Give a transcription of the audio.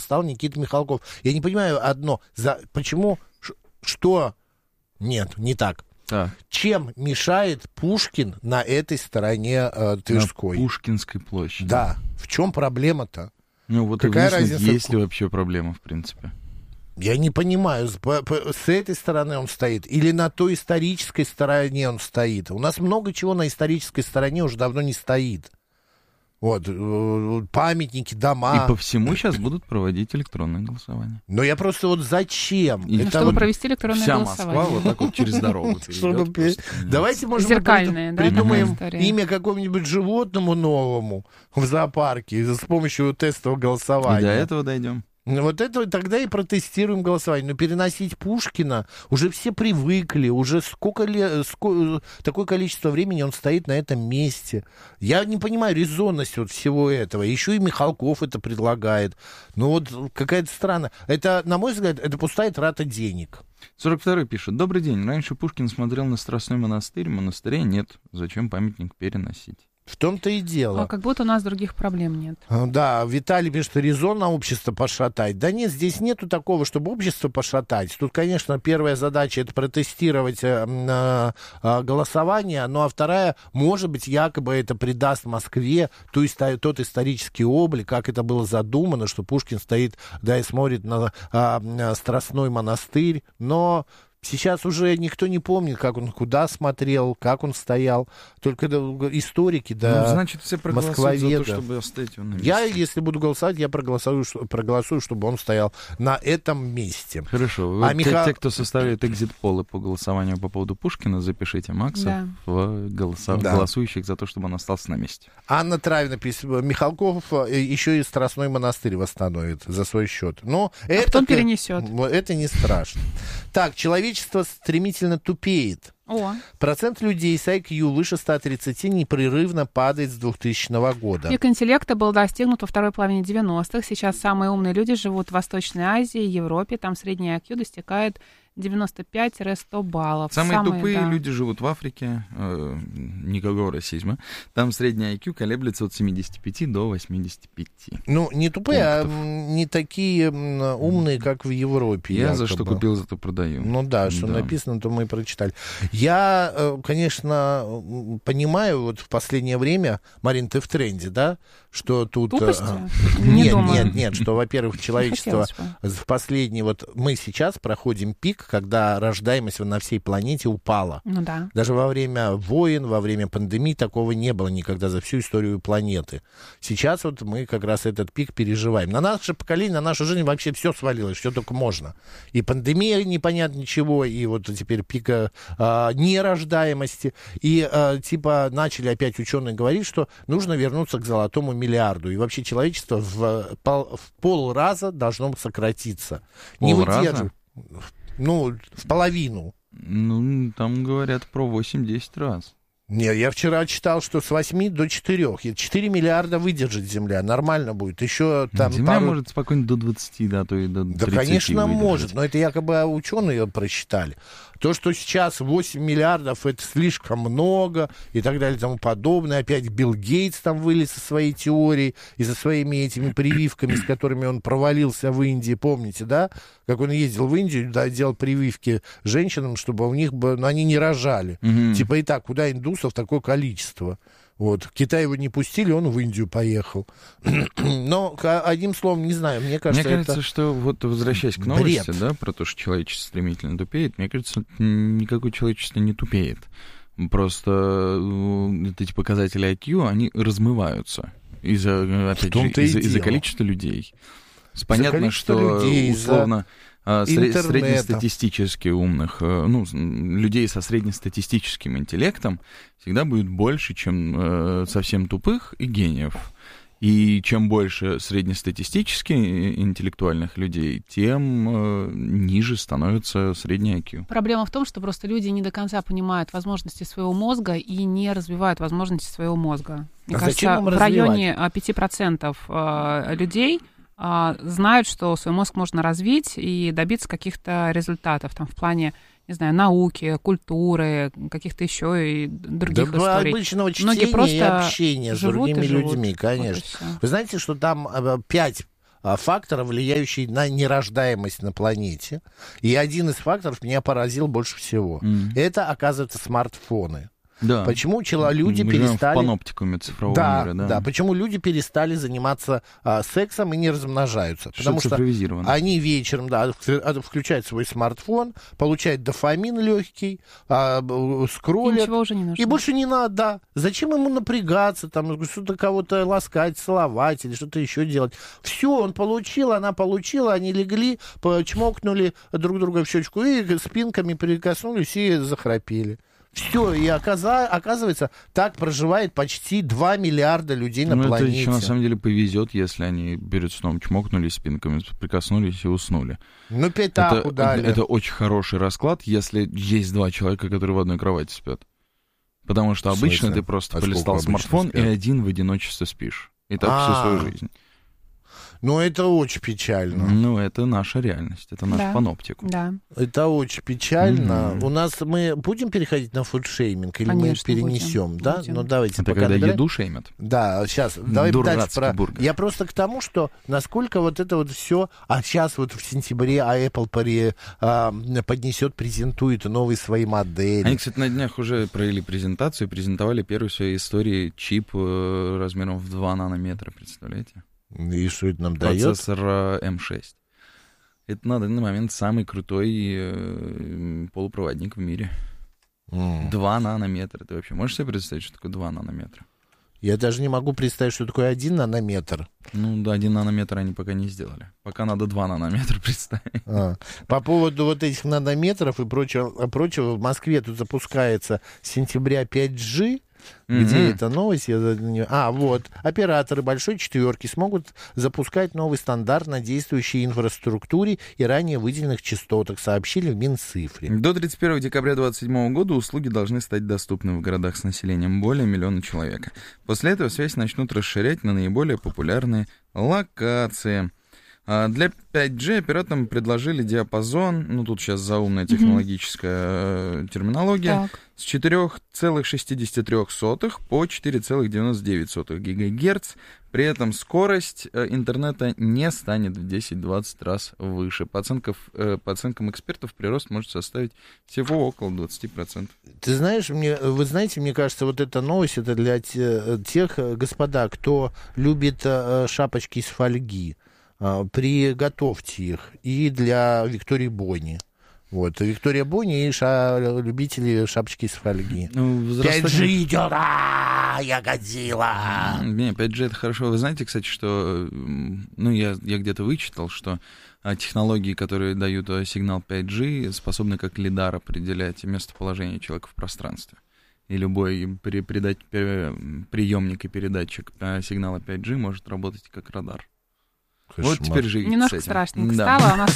стал Никита Михалков. Я не понимаю одно, почему, что... Нет, не так. Чем мешает Пушкин на этой стороне Тверской? На Пушкинской площади. Да. В чем проблема-то? Ну, вот какая разница, есть ли вообще проблема, в принципе? Я не понимаю, с этой стороны он стоит или на той исторической стороне он стоит. У нас много чего на исторической стороне уже давно не стоит. Вот, памятники, дома. И по всему сейчас будут проводить электронное голосование. Но я просто вот зачем? Чтобы провести электронное вся голосование. Москва вот так вот через дорогу перейдет. Давайте, может, придумаем имя какому-нибудь животному новому в зоопарке с помощью тестового голосования. И до этого дойдем. Вот это тогда и протестируем голосование. Но переносить Пушкина уже все привыкли, уже такое количество времени он стоит на этом месте. Я не понимаю резонность вот всего этого. Еще и Михалков это предлагает. Ну вот какая-то странная. Это, на мой взгляд, это пустая трата денег. 42-й пишет. Добрый день. Раньше Пушкин смотрел на Страстной монастырь. Монастыря нет. Зачем памятник переносить? В том-то и дело. Как будто у нас других проблем нет. Да, Виталий пишет, резонно общество пошатать. Да нет, здесь нету такого, чтобы общество пошатать. Тут, конечно, первая задача — это протестировать голосование, ну а вторая, может быть, якобы это придаст Москве тот исторический облик, как это было задумано, что Пушкин стоит, да, и смотрит на Страстной монастырь, но... Сейчас уже никто не помнит, как он куда смотрел, как он стоял. Только историки, да, ну, значит, все проголосуют за то, чтобы оставить его на месте. Я, если буду голосовать, я проголосую, чтобы он стоял на этом месте. Хорошо. Те, кто составляет экзит-полы по голосованию по поводу Пушкина, запишите Макса в голосующих за то, чтобы он остался на месте. Анна Травина пишет, Михалков еще и Страстной монастырь восстановит за свой счет. Но это потом перенесет. Это не страшно. Так, человечество стремительно тупеет. Процент людей с IQ выше 130 непрерывно падает с 2000 года. Пик интеллекта был достигнут во второй половине 90-х. Сейчас самые умные люди живут в Восточной Азии, Европе. Там средний IQ достигает 95-100 баллов. Самые тупые люди живут в Африке, никакого расизма. Там средний IQ колеблется от 75 до 85. Ну, не тупые, пунктов. А не такие умные, как в Европе. Я за что купил, зато продаю. Ну да, что написано, то мы и прочитали. Я, конечно, понимаю, вот в последнее время, Марин, ты в тренде, да? Что тут... Нет, что, во-первых, человечество в последний... Вот мы сейчас проходим пик, когда рождаемость на всей планете упала. Ну да. Даже во время войн, во время пандемии такого не было никогда за всю историю планеты. Сейчас вот мы как раз этот пик переживаем. На наше поколение, на нашу жизнь вообще все свалилось, что только можно. И пандемия непонятно чего, и вот теперь пик нерождаемости. И типа начали опять ученые говорить, что нужно вернуться к золотому миллиарду. И вообще человечество в полраза должно сократиться. Не выдерживает. Ну, в половину. Ну, там говорят про 8-10 раз. Не, я вчера читал, что с 8 до 4. 4 миллиарда выдержит Земля. Нормально будет. Еще там Земля может спокойно до 20, да, то и до 30 Да, конечно, выдержать. может. Но это якобы ученые просчитали. То, что сейчас 8 миллиардов, это слишком много, и так далее, и тому подобное. Опять Билл Гейтс там вылез со своей теорией и со своими этими прививками, с которыми он провалился в Индии. Помните, да? Как он ездил в Индию, да, делал прививки женщинам, чтобы у них они не рожали. Типа и так, куда индусов такое количество? Вот. В Китай его не пустили, он в Индию поехал. Но, одним словом, не знаю, мне кажется, что вот возвращаясь к новости, да, про то, что человечество стремительно тупеет, мне кажется, никакое человечество не тупеет. Просто эти показатели IQ, они размываются из-за количества людей. Понятно, что условно... Среднестатистически умных, людей со среднестатистическим интеллектом всегда будет больше, чем совсем тупых и гениев. И чем больше среднестатистически интеллектуальных людей, тем ниже становится средний IQ. Проблема в том, что просто люди не до конца понимают возможности своего мозга и не развивают возможности своего мозга. Мне кажется, в районе 5% людей знают, что свой мозг можно развить и добиться каких-то результатов там, в плане, не знаю, науки, культуры, каких-то еще и других историй. Обычного чтения и общения с другими людьми, конечно. Вот вы знаете, что там 5 фактора, влияющий на нерождаемость на планете. И один из факторов меня поразил больше всего. Это, оказывается, смартфоны. Да. Почему люди перестали... в паноптикуме цифрового мира, да. Да, почему люди перестали заниматься сексом и не размножаются? Потому что они вечером, включают свой смартфон, получают дофамин легкий, скроллят. Ничего уже не нужно. И больше не надо, да. Зачем ему напрягаться, там, что-то кого-то ласкать, целовать или что-то еще делать? Все, он получил, она получила, они легли, чмокнули друг друга в щечку и спинками прикоснулись и захрапели. Все, и оказывается, так проживает почти 2 миллиарда людей на планете. Это еще на самом деле повезет, если они перед сном чмокнулись спинками, прикоснулись и уснули. Ну, пятаху дали. Это очень хороший расклад, если есть 2 человека, которые в одной кровати спят. Потому что обычно ты просто полистал смартфон и один в одиночестве спишь. И так всю свою жизнь. Ну, это очень печально. Ну, это наша реальность, это наш паноптикум. Да. Это очень печально. У нас мы будем переходить на фудшейминг или мы перенесем, будем, да? будем. Ну, давайте. Это когда еду шеймят. Да, сейчас. Давай дальше про... бургер. Я просто к тому, что насколько вот это вот все... А сейчас вот в сентябре Apple поднесет, презентует новые свои модели. Они, кстати, на днях уже провели презентацию, презентовали первую в своей истории чип размером в 2 нанометра, представляете? И что это нам дает? Процессор M6. Это на данный момент самый крутой полупроводник в мире. 2 нанометра. Ты вообще можешь себе представить, что такое 2 нанометра? Я даже не могу представить, что такое 1 нанометр. Ну, да, 1 нанометр они пока не сделали. Пока надо 2 нанометра представить. По поводу вот этих нанометров и прочего, в Москве тут запускается с сентября 5G. Где эта новость? Вот. Операторы большой четверки смогут запускать новый стандарт на действующей инфраструктуре и ранее выделенных частотах, сообщили в Минцифре. До 31 декабря 2027 года услуги должны стать доступны в городах с населением более 1 миллиона человек. После этого связь начнут расширять на наиболее популярные локации. Для 5G операторам предложили диапазон, ну тут сейчас заумная технологическая терминология, с 4,63 по 4,99 ГГц. При этом скорость интернета не станет в 10-20 раз выше. По оценкам экспертов, прирост может составить всего около 20%. Вы знаете, мне кажется, вот эта новость, это для тех, господа, кто любит шапочки из фольги. Приготовьте их и для Виктории Бони. Вот, Виктория Бони и любители шапочки из фольги. 5G идет, я Годзилла. Не, 5G это хорошо. Вы знаете, кстати, что, я где-то вычитал, что технологии, которые дают сигнал 5G, способны как лидар определять местоположение человека в пространстве. И любой приемник и передатчик сигнала 5G может работать как радар. Кошмар. Вот теперь живите немножко с этим. Страшненько стало. У нас